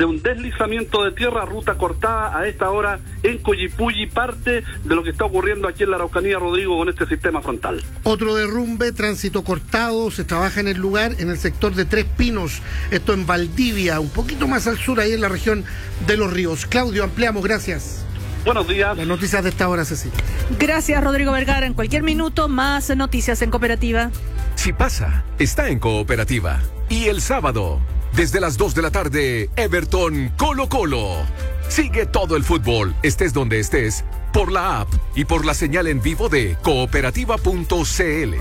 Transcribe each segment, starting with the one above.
de un deslizamiento de tierra, ruta cortada a esta hora en Coyipulli, parte de lo que está ocurriendo aquí en la Araucanía, Rodrigo, con este sistema frontal. Otro derrumbe, tránsito cortado, se trabaja en el lugar, en el sector de Tres Pinos, esto en Valdivia, un poquito más al sur, ahí en la región de Los Ríos. Claudio, ampliamos, gracias. Buenos días. Las noticias de esta hora, Cecilia. Gracias, Rodrigo Vergara. En cualquier minuto, más noticias en Cooperativa. Si pasa, está en Cooperativa. Y el sábado, desde las 2 de la tarde, Everton Colo-Colo. Sigue todo el fútbol, estés donde estés, por la app y por la señal en vivo de cooperativa.cl.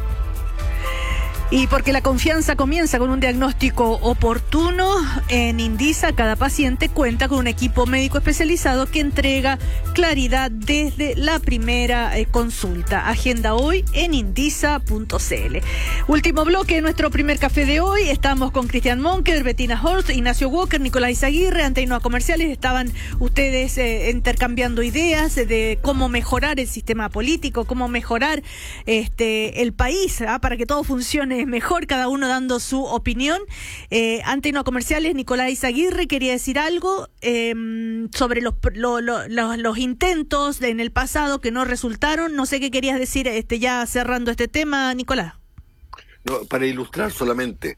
Y porque la confianza comienza con un diagnóstico oportuno, en Indisa cada paciente cuenta con un equipo médico especializado que entrega claridad desde la primera consulta. Agenda hoy en indisa.cl. Último bloque de nuestro primer café de hoy. Estamos con Cristian Monker, Bettina Horst, Ignacio Walker, Nicolás Izaguirre. Ante Ainhoa Comerciales estaban ustedes intercambiando ideas de cómo mejorar el sistema político, cómo mejorar el país, para que todo funcione mejor, cada uno dando su opinión. Ante Ainhoa Comerciales, Nicolás Izaguirre quería decir algo sobre los intentos en el pasado que no resultaron. No sé qué querías decir ya cerrando este tema, Nicolás. No, para ilustrar solamente,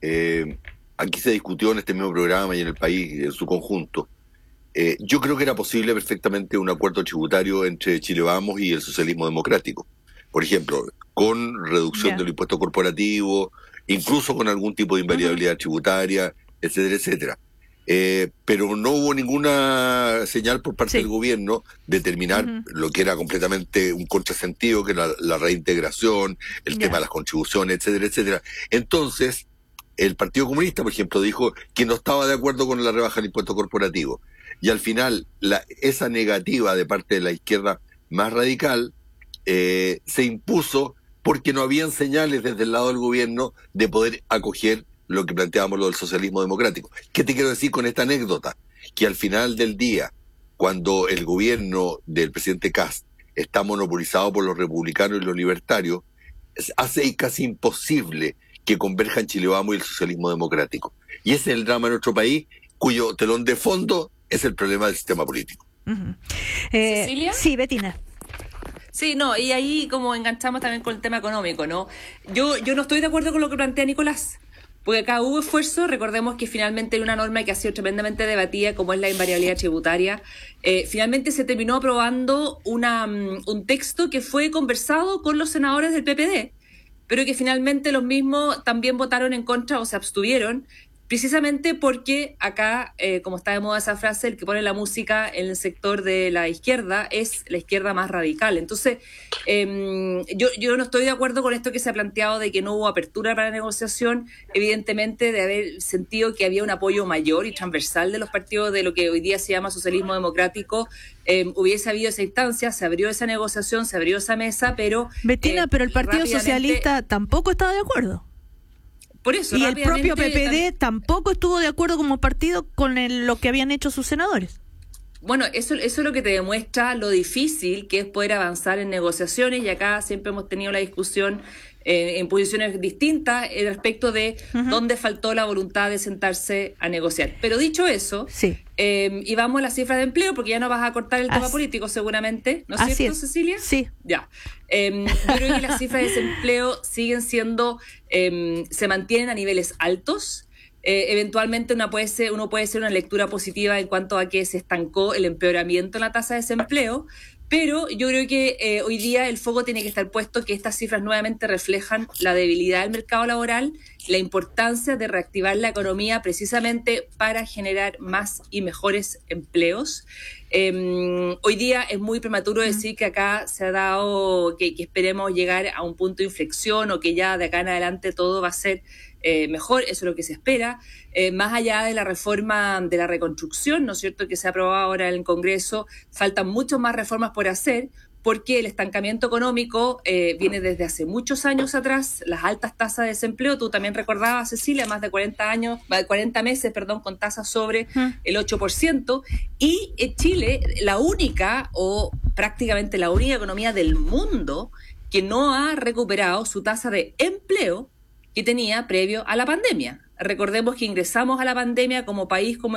aquí se discutió en este mismo programa y en el país en su conjunto. Yo creo que era posible perfectamente un acuerdo tributario entre Chile Vamos y el socialismo democrático. Por ejemplo, con reducción del impuesto corporativo, incluso con algún tipo de invariabilidad tributaria, etcétera, etcétera. Pero no hubo ninguna señal por parte del gobierno de terminar lo que era completamente un contrasentido, que era la reintegración, el tema de las contribuciones, etcétera, etcétera. Entonces, el Partido Comunista, por ejemplo, dijo que no estaba de acuerdo con la rebaja del impuesto corporativo. Y al final, esa negativa de parte de la izquierda más radical se impuso porque no habían señales desde el lado del gobierno de poder acoger lo que planteábamos, lo del socialismo democrático. ¿Qué te quiero decir con esta anécdota? Que al final del día, cuando el gobierno del presidente Kast está monopolizado por los republicanos y los libertarios, hace casi imposible que converjan Chile Vamos y el socialismo democrático. Y ese es el drama de nuestro país, cuyo telón de fondo es el problema del sistema político. ¿Cecilia? Sí, Bettina. Sí, no, y ahí como enganchamos también con el tema económico, ¿no? Yo no estoy de acuerdo con lo que plantea Nicolás, porque acá hubo esfuerzo. Recordemos que finalmente hay una norma que ha sido tremendamente debatida, como es la invariabilidad tributaria. Finalmente se terminó aprobando un texto que fue conversado con los senadores del PPD, pero que finalmente los mismos también votaron en contra o se abstuvieron, precisamente porque acá, como está de moda esa frase, el que pone la música en el sector de la izquierda es la izquierda más radical. Entonces, yo no estoy de acuerdo con esto que se ha planteado de que no hubo apertura para la negociación, evidentemente de haber sentido que había un apoyo mayor y transversal de los partidos de lo que hoy día se llama socialismo democrático. Hubiese habido esa instancia, se abrió esa negociación, se abrió esa mesa, pero... Bettina, pero el Partido Socialista tampoco estaba de acuerdo. Por eso, y el propio PPD tampoco estuvo de acuerdo como partido con lo que habían hecho sus senadores. Bueno, eso es lo que te demuestra lo difícil que es poder avanzar en negociaciones, y acá siempre hemos tenido la discusión en posiciones distintas respecto de dónde faltó la voluntad de sentarse a negociar. Pero dicho eso, y vamos a las cifras de empleo, porque ya no vas a cortar el tema político seguramente, ¿no es cierto, Cecilia? Sí. Ya. Yo creo que las cifras de desempleo siguen siendo, se mantienen a niveles altos. Eventualmente uno puede hacer una lectura positiva en cuanto a que se estancó el empeoramiento en la tasa de desempleo, pero yo creo que hoy día el foco tiene que estar puesto que estas cifras nuevamente reflejan la debilidad del mercado laboral, la importancia de reactivar la economía precisamente para generar más y mejores empleos. Hoy día es muy prematuro decir que acá se ha dado, que esperemos llegar a un punto de inflexión o que ya de acá en adelante todo va a ser mejor. Eso es lo que se espera. Más allá de la reforma de la reconstrucción, ¿no es cierto?, que se ha aprobado ahora en el Congreso, faltan muchas más reformas por hacer, porque el estancamiento económico viene desde hace muchos años atrás, las altas tasas de desempleo. Tú también recordabas, Cecilia, más de 40 meses, con tasas sobre el 8%, y Chile, la única o prácticamente la única economía del mundo que no ha recuperado su tasa de empleo que tenía previo a la pandemia. Recordemos que ingresamos a la pandemia como país, como